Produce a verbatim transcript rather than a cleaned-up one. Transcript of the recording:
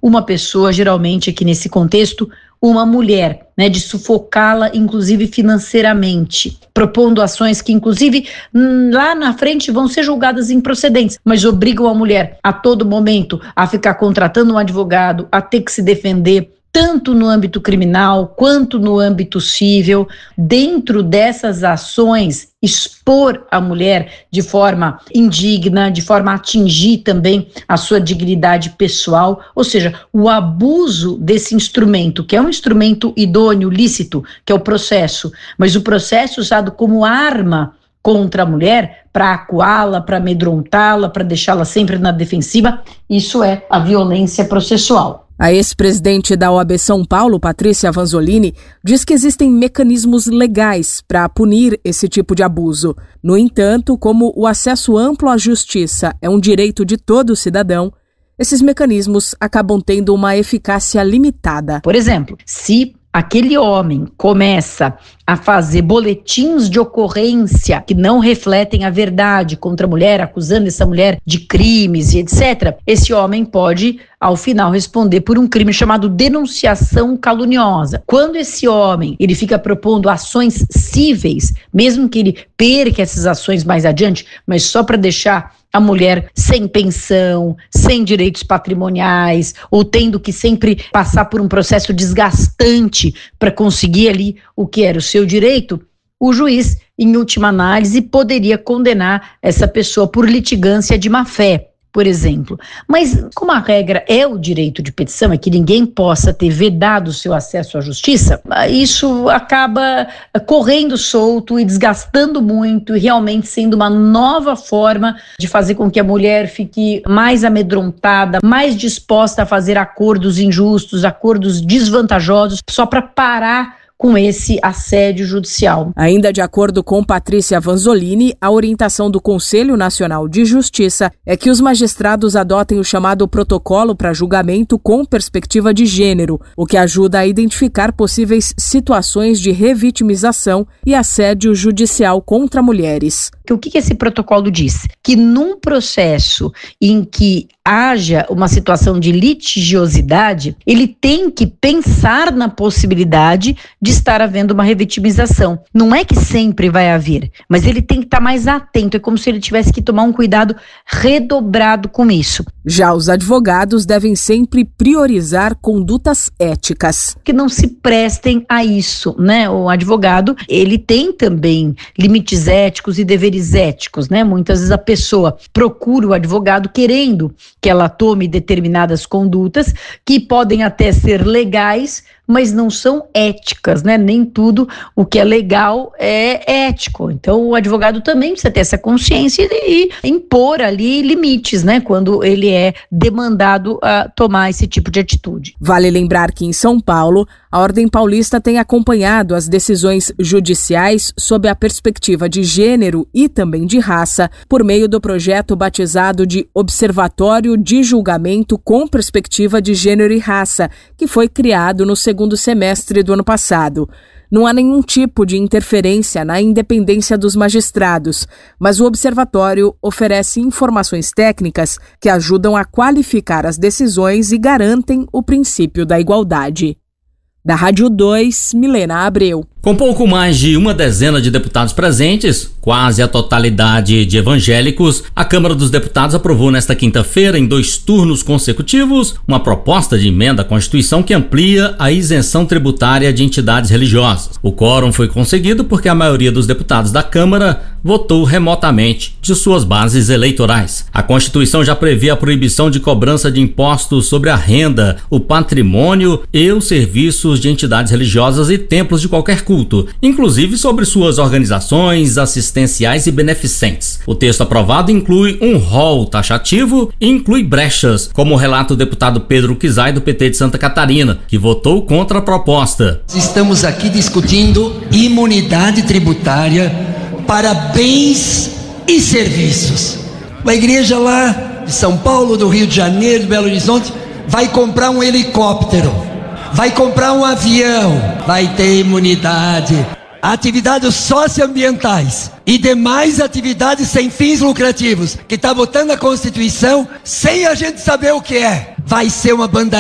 uma pessoa, geralmente aqui nesse contexto, uma mulher, né, de sufocá-la, inclusive financeiramente, propondo ações que, inclusive, lá na frente vão ser julgadas improcedentes, mas obrigam a mulher a todo momento a ficar contratando um advogado, a ter que se defender, tanto no âmbito criminal quanto no âmbito civil. Dentro dessas ações, expor a mulher de forma indigna, de forma a atingir também a sua dignidade pessoal, ou seja, o abuso desse instrumento, que é um instrumento idôneo, lícito, que é o processo, mas o processo usado como arma contra a mulher, para acuá-la, para amedrontá-la, para deixá-la sempre na defensiva, isso é a violência processual. A ex-presidente da O A B São Paulo, Patrícia Vanzolini, diz que existem mecanismos legais para punir esse tipo de abuso. No entanto, como o acesso amplo à justiça é um direito de todo cidadão, esses mecanismos acabam tendo uma eficácia limitada. Por exemplo, se aquele homem começa a fazer boletins de ocorrência que não refletem a verdade contra a mulher, acusando essa mulher de crimes e etcétera, esse homem pode, ao final, responder por um crime chamado denunciação caluniosa. Quando esse homem ele fica propondo ações cíveis, mesmo que ele perca essas ações mais adiante, mas só para deixar a mulher sem pensão, sem direitos patrimoniais, ou tendo que sempre passar por um processo desgastante para conseguir ali o que era o seu direito, o juiz, em última análise, poderia condenar essa pessoa por litigância de má-fé, por exemplo. Mas como a regra é o direito de petição, é que ninguém possa ter vedado o seu acesso à justiça, isso acaba correndo solto e desgastando muito e realmente sendo uma nova forma de fazer com que a mulher fique mais amedrontada, mais disposta a fazer acordos injustos, acordos desvantajosos, só para parar com esse assédio judicial. Ainda de acordo com Patrícia Vanzolini, a orientação do Conselho Nacional de Justiça é que os magistrados adotem o chamado protocolo para julgamento com perspectiva de gênero, o que ajuda a identificar possíveis situações de revitimização e assédio judicial contra mulheres. O que esse protocolo diz? Que num processo em que haja uma situação de litigiosidade, ele tem que pensar na possibilidade de estar havendo uma revitimização. Não é que sempre vai haver, mas ele tem que estar mais atento, é como se ele tivesse que tomar um cuidado redobrado com isso. Já os advogados devem sempre priorizar condutas éticas. Que não se prestem a isso, né? O advogado, ele tem também limites éticos e deveres éticos, né? Muitas vezes a pessoa procura o advogado querendo que ela tome determinadas condutas que podem até ser legais, mas não são éticas, né? Nem tudo o que é legal é ético. Então, o advogado também precisa ter essa consciência e impor ali limites, né? Quando ele é demandado a tomar esse tipo de atitude. Vale lembrar que em São Paulo, a Ordem Paulista tem acompanhado as decisões judiciais sob a perspectiva de gênero e também de raça, por meio do projeto batizado de Observatório de Julgamento com Perspectiva de Gênero e Raça, que foi criado no segundo semestre do ano passado. Não há nenhum tipo de interferência na independência dos magistrados, mas o observatório oferece informações técnicas que ajudam a qualificar as decisões e garantem o princípio da igualdade. Da Rádio dois, Milena Abreu. Com pouco mais de uma dezena de deputados presentes, quase a totalidade de evangélicos, a Câmara dos Deputados aprovou nesta quinta-feira, em dois turnos consecutivos, uma proposta de emenda à Constituição que amplia a isenção tributária de entidades religiosas. O quórum foi conseguido porque a maioria dos deputados da Câmara votou remotamente de suas bases eleitorais. A Constituição já prevê a proibição de cobrança de impostos sobre a renda, o patrimônio e os serviços de entidades religiosas e templos de qualquer culto, inclusive sobre suas organizações assistenciais e beneficentes. O texto aprovado inclui um rol taxativo e inclui brechas, como relata o deputado Pedro Kizai, do P T de Santa Catarina, que votou contra a proposta. Estamos aqui discutindo imunidade tributária para bens e serviços. A igreja lá de São Paulo, do Rio de Janeiro, do Belo Horizonte, vai comprar um helicóptero, vai comprar um avião, vai ter imunidade. Atividades socioambientais e demais atividades sem fins lucrativos, que está botando a Constituição sem a gente saber o que é, vai ser uma banda